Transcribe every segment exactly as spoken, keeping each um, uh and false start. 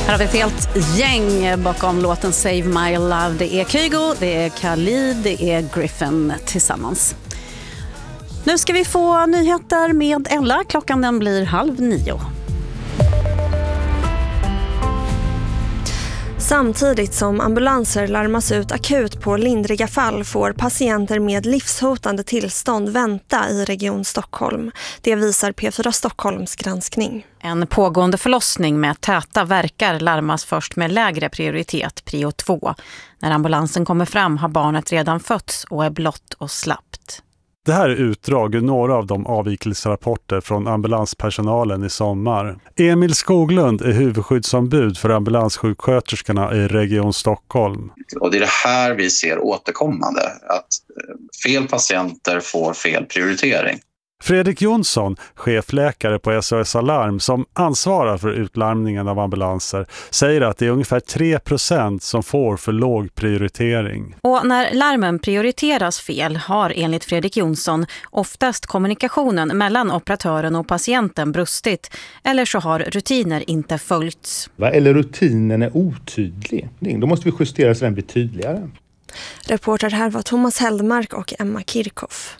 Här har vi ett helt gäng bakom låten Save My Love. Det är Kygo, det är Khalid, det är Griffin tillsammans. Nu ska vi få nyheter med Ella. Klockan den blir halv nio. Samtidigt som ambulanser larmas ut akut på lindriga fall får patienter med livshotande tillstånd vänta i Region Stockholm. Det visar P fyra Stockholms granskning. En pågående förlossning med täta verkar larmas först med lägre prioritet, prio två. När ambulansen kommer fram har barnet redan fötts och är blott och slappt. Det här är utdrag ur några av de avvikelserapporter från ambulanspersonalen i sommar. Emil Skoglund är huvudskyddsombud för ambulanssjuksköterskorna i Region Stockholm. Och det är det här vi ser återkommande, att fel patienter får fel prioritering. Fredrik Jonsson, chefläkare på S O S Alarm som ansvarar för utlarmningen av ambulanser, säger att det är ungefär tre procent som får för låg prioritering. Och när larmen prioriteras fel har enligt Fredrik Jonsson oftast kommunikationen mellan operatören och patienten brustit eller så har rutiner inte följts. Eller rutinen är otydlig. Då måste vi justera så den blir tydligare. Reporter här var Thomas Heldmark och Emma Kirchhoff.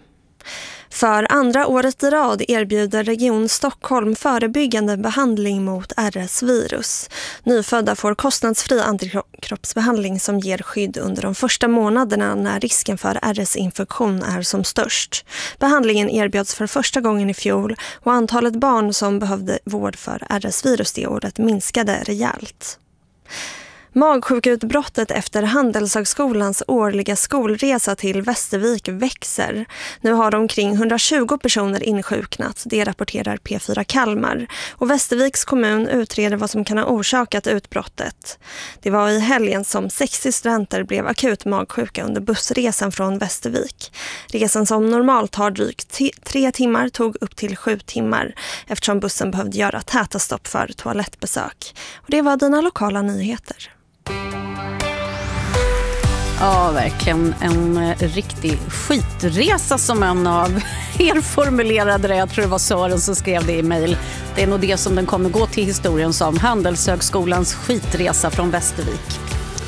För andra året i rad erbjuder Region Stockholm förebyggande behandling mot R S-virus. Nyfödda får kostnadsfri antikroppsbehandling som ger skydd under de första månaderna när risken för R S-infektion är som störst. Behandlingen erbjöds för första gången i fjol och antalet barn som behövde vård för R S-virus det året minskade rejält. Magsjukutbrottet efter Handelshögskolans årliga skolresa till Västervik växer. Nu har omkring hundratjugo personer insjuknat, det rapporterar P fyra Kalmar. Och Västerviks kommun utreder vad som kan ha orsakat utbrottet. Det var i helgen som sextio studenter blev akut magsjuka under bussresan från Västervik. Resan som normalt tar drygt t- tre timmar tog upp till sju timmar eftersom bussen behövde göra täta stopp för toalettbesök. Och det var dina lokala nyheter. Ja, verkligen en riktig skitresa som en av er formulerade det. Jag tror det var Sören som skrev det i mejl. Det är nog det som den kommer gå till historien som Handelshögskolans skitresa från Västervik.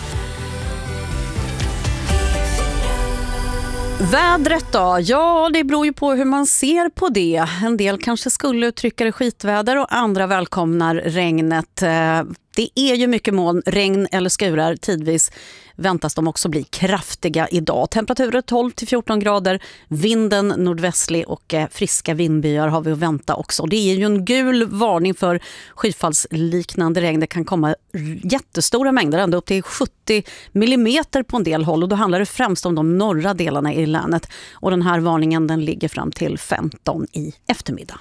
Vädret då? Ja, det beror ju på hur man ser på det. En del kanske skulle uttrycka det skitväder och andra välkomnar regnet. Det är ju mycket moln, regn eller skurar. Tidvis väntas de också bli kraftiga idag. Temperaturer tolv till fjorton grader, vinden nordvästlig och friska vindbyar har vi att vänta också. Det är ju en gul varning för skyfallsliknande regn. Det kan komma jättestora mängder, ända upp till sjuttio millimeter på en del håll. Och då handlar det främst om de norra delarna i länet. Och den här varningen den ligger fram till femton i eftermiddag.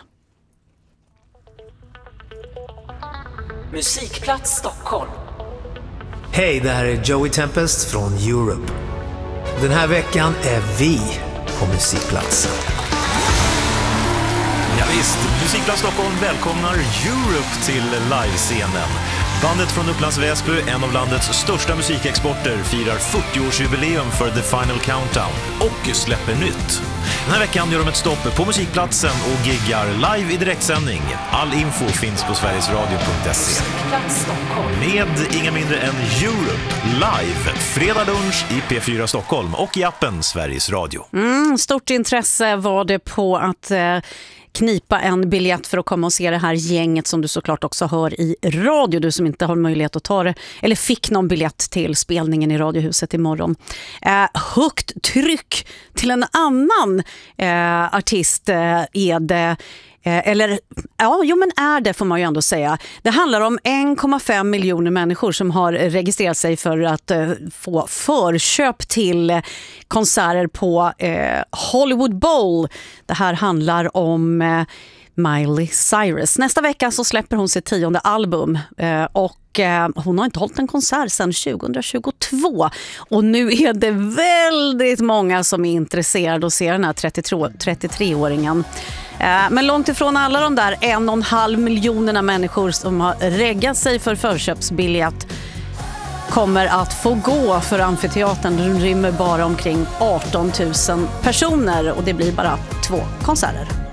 Musikplats Stockholm. Hej, det här är Joey Tempest från Europe. Den här veckan är vi på Musikplatsen. Ja, visst, Musikplats Stockholm välkomnar Europe till livescenen. Bandet från Upplands Väsby, en av landets största musikexporter, firar fyrtioårsjubileum för The Final Countdown och släpper nytt. Den här veckan gör de ett stopp på Musikplatsen och giggar live i direktsändning. All info finns på sverigesradio punkt se. Med inga mindre än Europe live, fredag lunch i P fyra Stockholm och i appen Sveriges Radio. Mm, stort intresse var det på att eh, knipa en biljett för att komma och se det här gänget som du såklart också hör i radio, du som inte har möjlighet att ta det eller fick någon biljett till spelningen i Radiohuset imorgon. Eh, högt tryck till en annan eh, artist eh, är det. Eller, ja, jo men är det får man ju ändå säga. Det handlar om en komma fem miljoner människor som har registrerat sig för att uh, få förköp till uh, konserter på uh, Hollywood Bowl. Det här handlar om uh, Miley Cyrus. Nästa vecka så släpper hon sitt tionde album uh, och uh, hon har inte hållit en konsert sedan tjugohundratjugotvå. Och nu är det väldigt många som är intresserade att se den här trettiotre-åringen. Men långt ifrån alla de där en och en halv miljonerna människor som har reggat sig för förköpsbiljett kommer att få gå, för amfiteatern. Den rymmer bara omkring arton tusen personer och det blir bara två konserter.